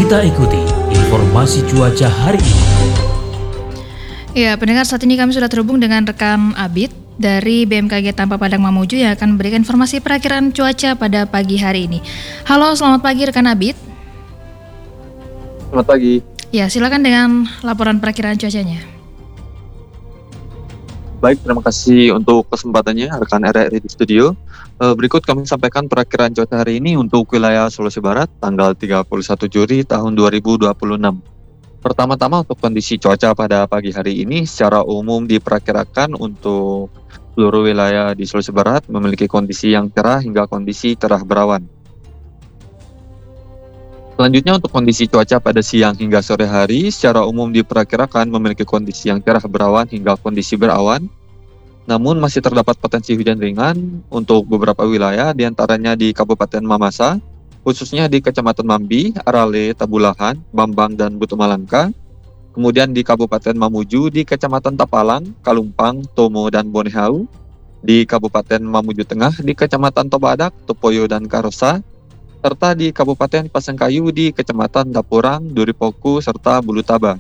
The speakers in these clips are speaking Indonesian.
Kita ikuti informasi cuaca hari ini. Ya, pendengar, saat ini kami sudah terhubung dengan rekan Abid dari BMKG Tampak Padang Mamuju yang akan memberikan informasi perakiraan cuaca pada pagi hari ini. Halo, selamat pagi rekan Abid. Selamat pagi. Ya, silakan dengan laporan perakiraan cuacanya. Baik, terima kasih untuk kesempatannya rekan RRI di studio. Berikut kami sampaikan perakiraan cuaca hari ini untuk wilayah Sulawesi Barat tanggal 31 Juli tahun 2026. Pertama-tama untuk kondisi cuaca pada pagi hari ini secara umum diperkirakan untuk seluruh wilayah di Sulawesi Barat memiliki kondisi yang cerah hingga kondisi cerah berawan. Selanjutnya untuk kondisi cuaca pada siang hingga sore hari secara umum diperkirakan memiliki kondisi yang cerah berawan hingga kondisi berawan. Namun masih terdapat potensi hujan ringan untuk beberapa wilayah diantaranya di Kabupaten Mamasa, khususnya di Kecamatan Mambi, Arale, Tabulahan, Bambang, dan Butuh Malangka. Kemudian di Kabupaten Mamuju di Kecamatan Tapalang, Kalumpang, Tomo, dan Bonehau. Di Kabupaten Mamuju Tengah di Kecamatan Tobadak, Topoyo, dan Karosa. Serta di Kabupaten Pasangkayu di Kecamatan Dapurang, Duripoku, serta Bulutaba.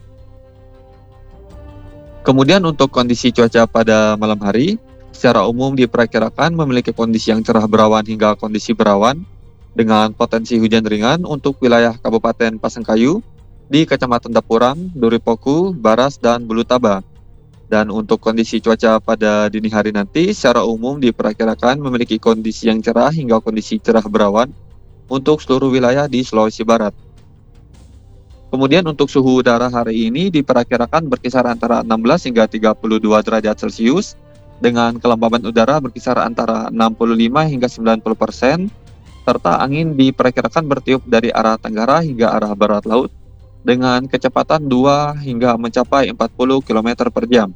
Kemudian untuk kondisi cuaca pada malam hari, secara umum diperkirakan memiliki kondisi yang cerah berawan hingga kondisi berawan dengan potensi hujan ringan untuk wilayah Kabupaten Pasangkayu di Kecamatan Dapurang, Duripoku, Baras, dan Bulutaba. Dan untuk kondisi cuaca pada dini hari nanti, secara umum diperkirakan memiliki kondisi yang cerah hingga kondisi cerah berawan untuk seluruh wilayah di Sulawesi Barat. Kemudian untuk suhu udara hari ini diperkirakan berkisar antara 16 hingga 32 derajat Celcius dengan kelembaban udara berkisar antara 65 hingga 90%, serta angin diperkirakan bertiup dari arah tenggara hingga arah barat laut dengan kecepatan 2 hingga mencapai 40 km per jam.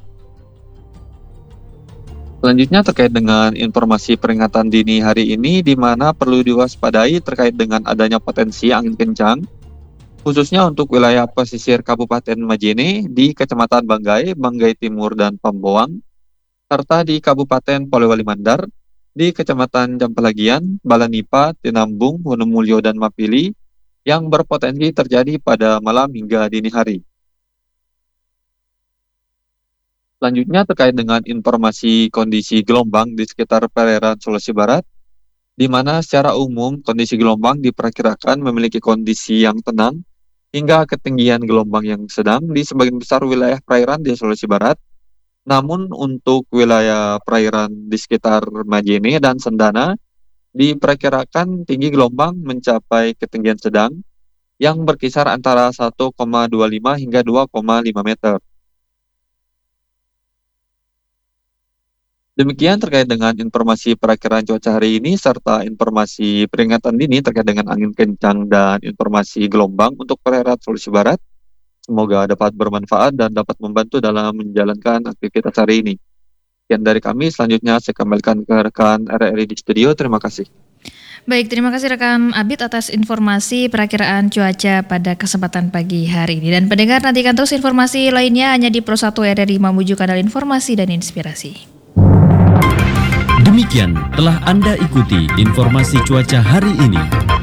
Selanjutnya terkait dengan informasi peringatan dini hari ini di mana perlu diwaspadai terkait dengan adanya potensi angin kencang, khususnya untuk wilayah pesisir Kabupaten Majene di Kecamatan Banggai, Banggai Timur, dan Pamboang, serta di Kabupaten Polewali Mandar, di Kecamatan Jampelagian, Balanipa, Tinambung, Wonomulyo, dan Mapili, yang berpotensi terjadi pada malam hingga dini hari. Selanjutnya terkait dengan informasi kondisi gelombang di sekitar perairan Sulawesi Barat, di mana secara umum kondisi gelombang diperkirakan memiliki kondisi yang tenang, hingga ketinggian gelombang yang sedang di sebagian besar wilayah perairan di Sulawesi Barat. Namun untuk wilayah perairan di sekitar Majene dan Sendana diperkirakan tinggi gelombang mencapai ketinggian sedang yang berkisar antara 1,25 hingga 2,5 meter. Demikian terkait dengan informasi perakiraan cuaca hari ini serta informasi peringatan dini terkait dengan angin kencang dan informasi gelombang untuk perairan Sulawesi Barat. Semoga dapat bermanfaat dan dapat membantu dalam menjalankan aktivitas hari ini. Sekian dari kami, selanjutnya saya kembalikan ke rekan RRI di studio. Terima kasih. Baik, terima kasih rekan Abid atas informasi perakiraan cuaca pada kesempatan pagi hari ini. Dan pendengar, nantikan terus informasi lainnya hanya di Pro 1 RRI Mamuju, kanal informasi dan inspirasi. Demikian telah Anda ikuti informasi cuaca hari ini.